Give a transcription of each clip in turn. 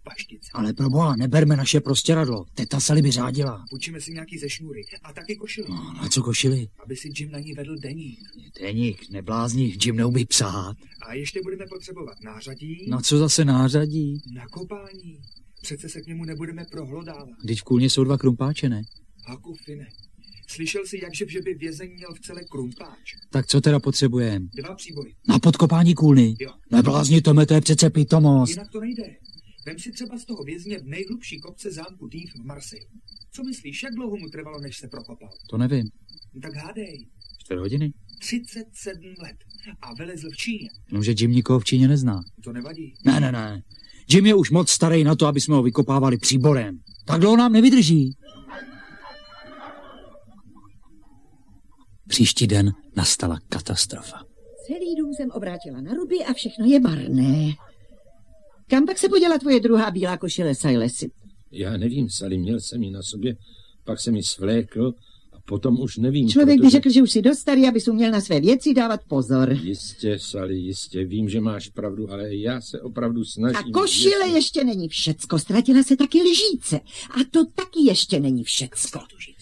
paštice. Ale proboha, neberme naše prostěradlo. Teta Sally by řádila. Půjčíme si nějaký ze šňůry a taky košili. No, na co košili? Aby si Jim na ní vedl deník. Deník, neblázni, Jim neumí psát. A ještě budeme potřebovat nářadí. Na co zase nářadí? Na kopání. Přece se k němu nebudeme prohlodávat. Vždyť v kůlně jsou 2 krumpáče, ne? Hakufine. Slyšel jsi, že by vězeň měl v celé krumpáč? Tak co teda potřebujeme? 2 příbory. Na podkopání kůlny? Jo. Neblázni, to je přece pitomost. Jinak to nejde. Vem si třeba z toho vězně v nejhlubší kopce zámku Týv v Marseille. Co myslíš, jak dlouho mu trvalo, než se prokopal? To nevím. No tak hádej. 4 hodiny? 37 let. A vylezl v Číně. Jenomže Jim nikoho v Číně nezná. To nevadí. Ne. Jim je už moc starý na to, aby jsme ho vykopávali příborem. Tak dlouho nám nevydrží. Příští den nastala katastrofa. Celý dům jsem obrátila na ruby a všechno je marné. Kam pak se poděla tvoje druhá bílá košile, Silesi? Já nevím, Sally, měl jsem ji na sobě, pak jsem ji svlékl a potom už nevím. Člověk by řekl, že už jsi dost starý, abys uměl na své věci dávat pozor. Jistě, Sally, jistě, vím, že máš pravdu, ale já se opravdu snažím. A košile ještě není všecko, ztratila se taky lžíce. A to taky ještě není všecko.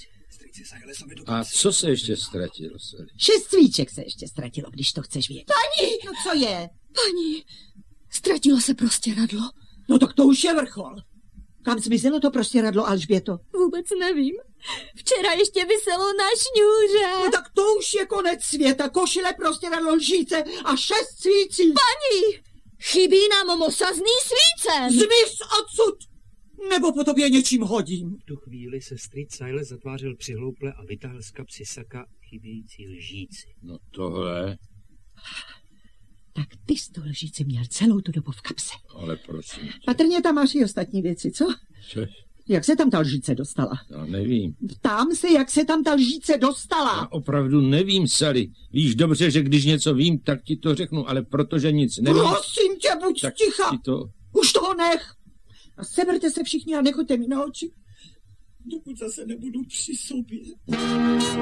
A co se ještě ztratilo, Sally? 6 svíček se ještě ztratilo, když to chceš vědět. Paní! No co je? Paní, ztratilo se prostěradlo. No tak to už je vrchol. Kam zmizelo to prostěradlo, Alžběto? Vůbec nevím. Včera ještě viselo na šňůře. No tak to už je konec světa. Košile, prostěradlo, lžíce a 6 svící. Paní, chybí nám mosazný svícen. Zmiz odsud, nebo po tobě něčím hodím. V tu chvíli se strýc Silas zatvářil přihlouple a vytáhl z kapsy saka chybějící lžíci. No tohle... Tak ty jsi tu lžíci měl celou tu dobu v kapse. Ale prosím. Patrně tam máš i ostatní věci, co? Což? Jak se tam ta lžíce dostala? Já nevím. Ptám se, jak se tam ta lžíce dostala. Já opravdu nevím, Sally. Víš dobře, že když něco vím, tak ti to řeknu, ale protože nic nevím... Prosím tě, buď tak ticha. to... Už toho nech. A seberte se všichni a nechoďte mi na oči, dokud zase nebudu při sobě.